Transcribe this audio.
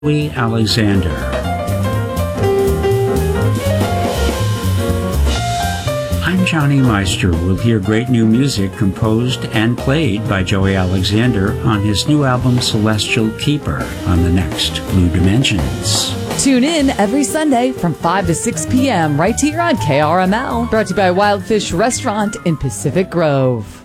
Joey Alexander. I'm Johnny Meister. We'll hear great new music composed and played by Joey Alexander on his new album Celestial Keeper on the next Blue Dimensions. Tune in every Sunday from 5 to 6 p.m. right here on KRML. Brought to you by Wildfish Restaurant in Pacific Grove.